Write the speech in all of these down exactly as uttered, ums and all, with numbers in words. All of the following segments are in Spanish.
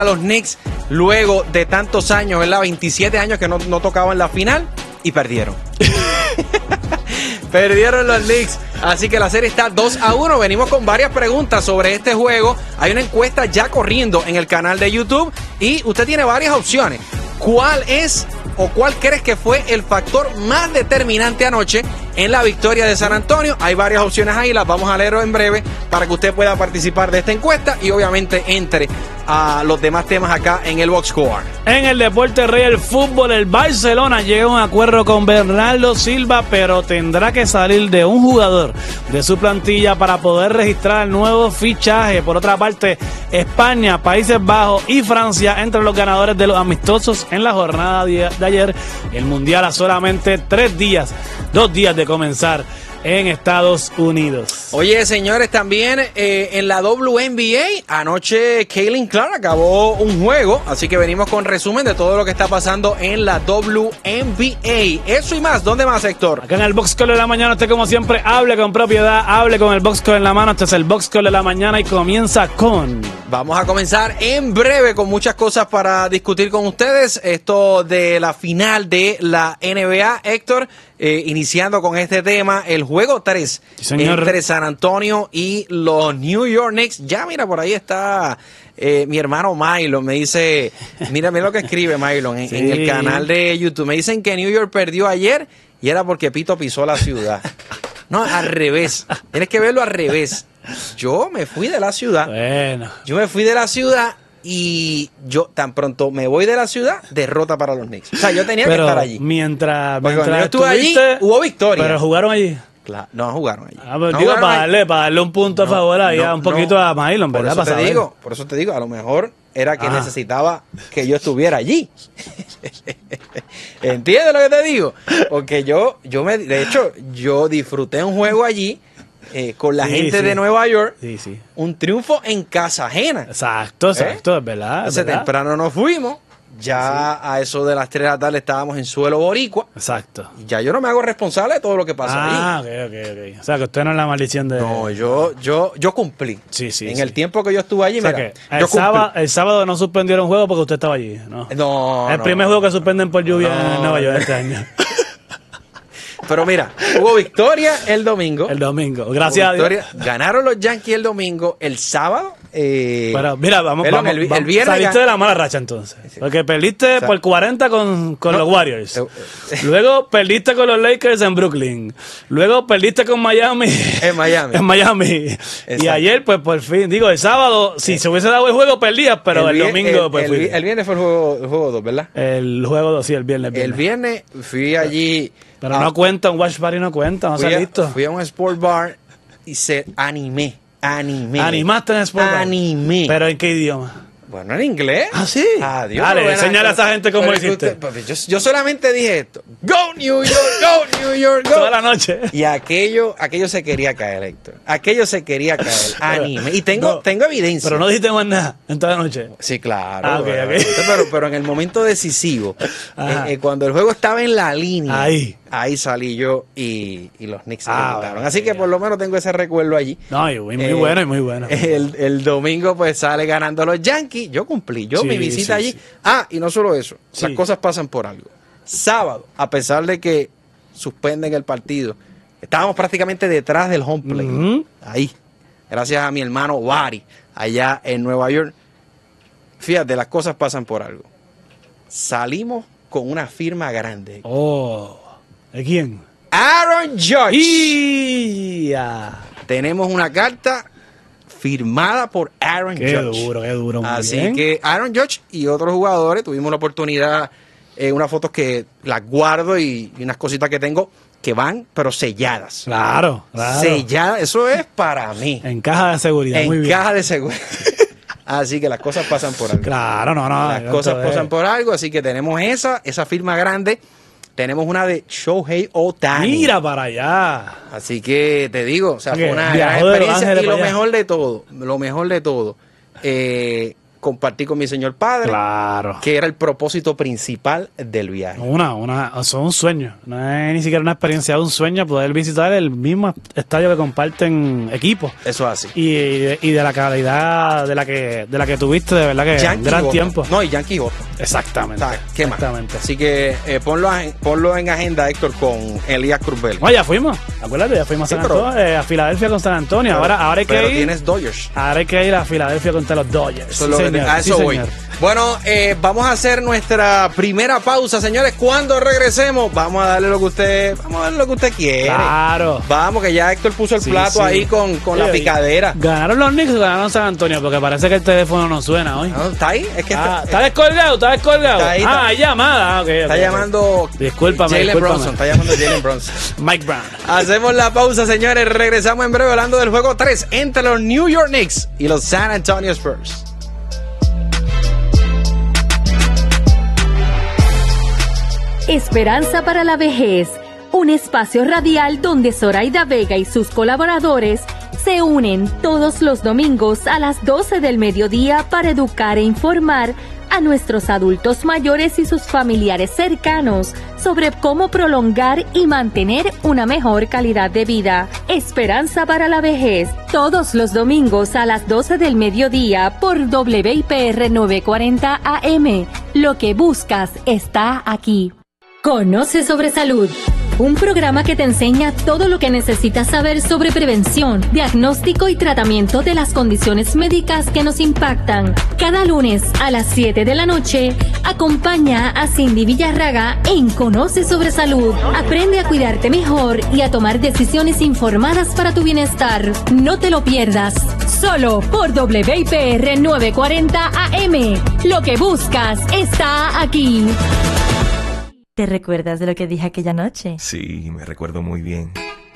a los Knicks luego de tantos años, ¿verdad? veintisiete años que no, no tocaban la final y perdieron. Perdieron los Knicks, así que la serie está dos a uno. Venimos con varias preguntas sobre este juego. Hay una encuesta ya corriendo en el canal de YouTube y usted tiene varias opciones. ¿Cuál es o cuál crees que fue el factor más determinante anoche en la victoria de San Antonio? Hay varias opciones ahí, las vamos a leer en breve para que usted pueda participar de esta encuesta y obviamente entre a los demás temas acá en el Box Score. En el deporte rey, el fútbol, el Barcelona llega a un acuerdo con Bernardo Silva, pero tendrá que salir de un jugador de su plantilla para poder registrar el nuevo fichaje. Por otra parte, España, Países Bajos y Francia entre los ganadores de los amistosos en la jornada de ayer. El Mundial a solamente tres días, dos días de comenzar en Estados Unidos. Oye, señores, también eh, en la W N B A, anoche Caitlin Clark acabó un juego, así que venimos con resumen de todo lo que está pasando en la W N B A. Eso y más, ¿dónde más, Héctor? Acá en el Box Score de la mañana, usted como siempre, hable con propiedad, hable con el Box Score en la mano. Este es el Box Score de la mañana y comienza con... Vamos a comenzar en breve con muchas cosas para discutir con ustedes. Esto de la final de la N B A, Héctor, eh, iniciando con este tema, el juego tres sí, entre San Antonio y los New York Knicks. Ya, mira, por ahí está eh, mi hermano Mylon. Me dice, mira, mira lo que escribe Mylon en, sí. en el canal de YouTube. Me dicen que New York perdió ayer y era porque Pito pisó la ciudad. No, al revés. Tienes que verlo al revés. Yo me fui de la ciudad. Bueno. Yo me fui de la ciudad y yo tan pronto me voy de la ciudad, derrota para los Knicks. O sea, yo tenía pero que estar allí. Mientras, Porque mientras yo estuve allí, hubo victoria. Pero jugaron allí. Claro, no jugaron allí. Ah, pues no digo, para darle, para darle un punto no, a favor ahí, no, un poquito no. a Mylon, ¿verdad? Por eso para te digo, por eso te digo, a lo mejor era que ah. necesitaba que yo estuviera allí. ¿Entiendes lo que te digo? Porque yo, yo me, de hecho, yo disfruté un juego allí. Eh, con la sí, gente sí. de Nueva York, sí, sí. un triunfo en casa ajena. Exacto, exacto, ¿Eh? es verdad. Entonces, verdad. temprano nos fuimos, ya sí. a eso de las tres de la tarde estábamos en suelo boricua. Exacto. Y ya yo no me hago responsable de todo lo que pasa ah, ahí. Ah, ok, ok, ok. O sea, que usted no es la maldición de... No, yo, yo, yo cumplí. Sí, sí, En sí. el tiempo que yo estuve allí, o sea, mira, que el, yo sábado, el sábado no suspendieron juego porque usted estaba allí, ¿no? No, El no, primer juego que suspenden por lluvia no, en Nueva York este año. Pero mira, hubo victoria el domingo. El domingo, gracias a Dios. Ganaron los Yankees el domingo, el sábado. Eh, Pero mira, vamos, perdón, vamos, el, vamos el viernes saliste de la mala racha entonces. Porque perdiste o sea, por cuarenta con, con no, los Warriors. Eh, eh, Luego perdiste con los Lakers en Brooklyn. Luego perdiste con Miami. En Miami. en Miami. Exacto. Y ayer, pues por fin, digo, el sábado, si eh, se hubiese dado el juego, perdías, pero el, el domingo, el, pues el, el viernes fue el juego, el juego dos, ¿verdad? El juego dos, sí, el viernes. El viernes, el viernes fui allí. Pero ah, no cuenta, un watch party no cuenta, no está listo. Fui a un sport bar y se animé, animé. ¿Animaste en el sport bar? Animé. ¿Pero en qué idioma? Bueno, en inglés. ¿Ah, sí? Adiós. Dale, enséñale a esa gente cómo lo hiciste. Usted, yo, yo solamente dije esto. Go New York, go New York, go. Toda la noche. Y aquello, aquello se quería caer, Héctor. Aquello se quería caer. Anime. Y tengo, no, tengo evidencia. Pero no dijiste más nada en toda la noche. Sí, claro. Ah, okay, okay. Pero, pero en el momento decisivo, eh, eh, cuando el juego estaba en la línea. Ahí. Ahí salí yo y, y los Knicks se ah, quitaron. bueno, Así que por lo menos tengo ese recuerdo allí. No, y muy, muy eh, bueno y muy bueno. El, el domingo pues sale ganando los Yankees. Yo cumplí, yo sí, mi visita sí, allí. Sí. Ah, y no solo eso, sí. las cosas pasan por algo. Sábado, a pesar de que suspenden el partido, estábamos prácticamente detrás del home plate. Uh-huh. Ahí, gracias a mi hermano Bari, allá en Nueva York. Fíjate, las cosas pasan por algo. Salimos con una firma grande. Oh, ¿de quién? Aaron Judge. Y tenemos una carta firmada por Aaron qué Judge. Qué duro, qué duro. Así bien. que Aaron Judge y otros jugadores tuvimos la oportunidad, eh, unas fotos que las guardo y, y unas cositas que tengo que van, pero selladas. Claro, claro. Selladas, eso es para mí. En caja de seguridad, en muy bien. En caja de seguridad. Así que las cosas pasan por algo. Claro, no, no. Las cosas pasan por algo, así que tenemos esa, esa firma grande. Tenemos una de Shohei Ohtani. Mira para allá. Así que te digo, o sea, okay, fue una gran experiencia y lo mejor de todo, lo mejor de todo, eh, compartir con mi señor padre. Claro. Que era el propósito principal del viaje. Una, una, o sea, un sueño. No es ni siquiera una experiencia, es un sueño poder visitar el mismo estadio que comparten equipos. Eso es así. Y, y de la calidad de la que de la que tuviste, de verdad que Yankee gran Boston. tiempo. No, y Yankee Boston. Exactamente. O sea, ¿qué más? Exactamente. Así que eh, ponlo, en, ponlo en agenda, Héctor, con Elías Cruzbel. No, ya fuimos. Acuérdate, ya fuimos Sí, a San pero- Antonio, eh, a Filadelfia con San Antonio. Pero- ahora, ahora hay que pero ir. tienes Dodgers. Ahora hay que ir a Filadelfia contra los Dodgers. Eso es Sí, lo que señor. te- a eso Sí, voy. señor. Bueno, eh, vamos a hacer nuestra primera pausa, señores. Cuando regresemos, vamos a darle lo que usted, vamos a darle lo que usted quiere. Claro. Vamos, que ya Héctor puso el Sí, plato sí. ahí con, con la Oye, picadera. ¿Ganaron los Knicks o ganaron San Antonio? Porque parece que el teléfono no suena hoy. No, ¿está ahí? Es que Ah, está, ¿está descolgado? ¿Está descolgado? Está ahí, está- ah, hay llamada. Ah, ok, está ok, ok. llamando Discúlpame, Jalen discúlpame. Brunson. Está llamando Jalen Brunson. Mike Brown. Hacemos la pausa, señores. Regresamos en breve hablando del juego tres entre los New York Knicks y los San Antonio Spurs. Esperanza para la vejez, un espacio radial donde Zoraida Vega y sus colaboradores se unen todos los domingos a las doce del mediodía para educar e informar a nuestros adultos mayores y sus familiares cercanos sobre cómo prolongar y mantener una mejor calidad de vida. Esperanza para la vejez, todos los domingos a las doce del mediodía por W I P R novecientos cuarenta A M. Lo que buscas está aquí. Conoce sobre salud, un programa que te enseña todo lo que necesitas saber sobre prevención, diagnóstico y tratamiento de las condiciones médicas que nos impactan. Cada lunes a las siete de la noche, acompaña a Cindy Villarraga en Conoce sobre salud. Aprende a cuidarte mejor y a tomar decisiones informadas para tu bienestar. No te lo pierdas, solo por W I P R novecientos cuarenta A M. Lo que buscas está aquí. ¿Te recuerdas de lo que dije aquella noche? Sí, me recuerdo muy bien.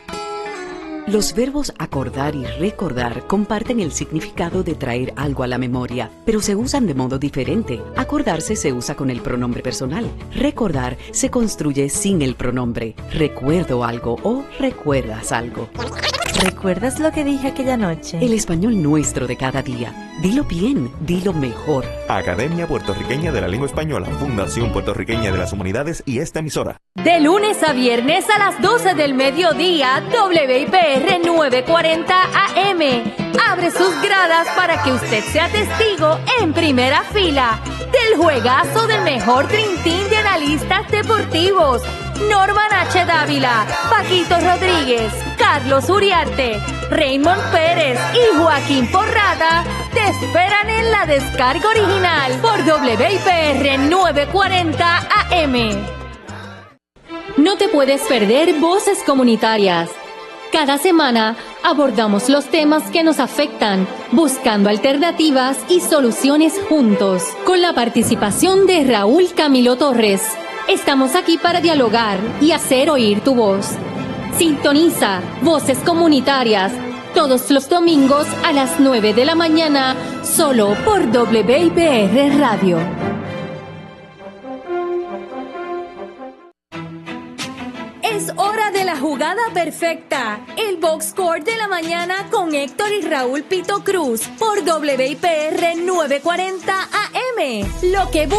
Los verbos acordar y recordar comparten el significado de traer algo a la memoria, pero se usan de modo diferente. Acordarse se usa con el pronombre personal. Recordar se construye sin el pronombre. Recuerdo algo o recuerdas algo. ¿Recuerdas lo que dije aquella noche? El español nuestro de cada día. Dilo bien, dilo mejor. Academia Puertorriqueña de la Lengua Española, Fundación Puertorriqueña de las Humanidades y esta emisora. De lunes a viernes a las doce del mediodía, W I P R novecientos cuarenta A M abre sus gradas para que usted sea testigo en primera fila del juegazo del mejor Dream Team de analistas deportivos. Norman H. Dávila, Paquito Rodríguez, Carlos Uriarte, Raymond Pérez y Joaquín Porrada te esperan en la descarga original por W I P R novecientos cuarenta A M. No te puedes perder Voces Comunitarias. Cada semana abordamos los temas que nos afectan, buscando alternativas y soluciones juntos, con la participación de Raúl Camilo Torres. Estamos aquí para dialogar y hacer oír tu voz. Sintoniza Voces Comunitarias todos los domingos a las nueve de la mañana, solo por W I P R Radio. Es hora de la jugada perfecta. El Box Score de la mañana con Héctor y Raúl Pito Cruz por W I P R novecientos cuarenta A M. Lo que